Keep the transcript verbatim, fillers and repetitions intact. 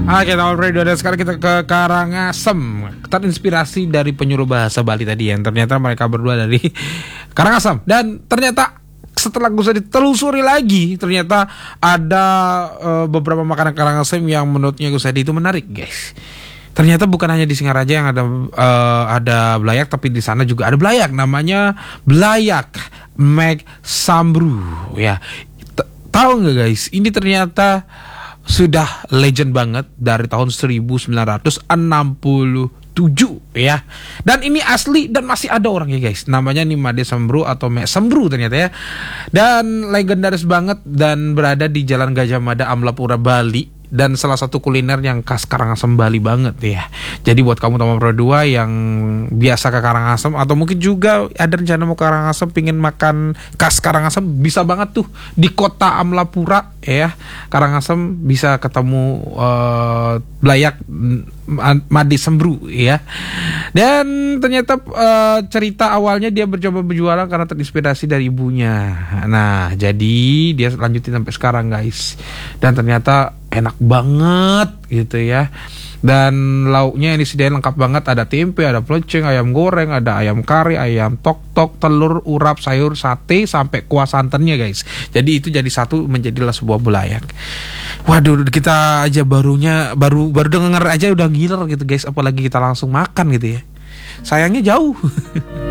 Oke, tahun radio dan sekarang kita ke Karangasem. Terinspirasi dari penyuluh bahasa Bali tadi yang ternyata mereka berdua dari Karangasem. Dan ternyata setelah gue ditelusuri lagi, ternyata ada uh, beberapa makanan Karangasem yang menurutnya gue itu menarik, guys. Ternyata bukan hanya di Singaraja yang ada uh, ada belayak, tapi di sana juga ada belayak. Namanya belayak Meg Sambru. Ya, T- tahu nggak guys? Ini ternyata sudah legend banget dari tahun seribu sembilan ratus enam puluh tujuh ya. Dan ini asli dan masih ada orangnya guys. Namanya nih Made Sambru atau Mek Sambru ternyata ya. Dan legendaris banget dan berada di Jalan Gajah Mada, Amlapura, Bali. Dan salah satu kuliner yang khas Karangasem Bali banget ya. Jadi buat kamu teman Pro dua yang biasa ke Karangasem atau mungkin juga ada rencana mau ke Karangasem pingin makan khas Karangasem, bisa banget tuh di kota Amlapura ya. Karangasem bisa ketemu uh, belayak Made Sambru ya. Dan ternyata uh, cerita awalnya dia mencoba berjualan karena terinspirasi dari ibunya. Nah, jadi dia lanjutin sampai sekarang guys. Dan ternyata enak banget gitu ya. Dan lauknya ini disediain lengkap banget. Ada tempe, ada pelecing, ayam goreng, ada ayam kari, ayam tok-tok, telur, urap, sayur, sate, sampai kuah santannya guys. Jadi itu jadi satu menjadilah sebuah belayak. Waduh, kita aja barunya Baru baru denger aja udah giler gitu guys. Apalagi kita langsung makan gitu ya. Sayangnya jauh.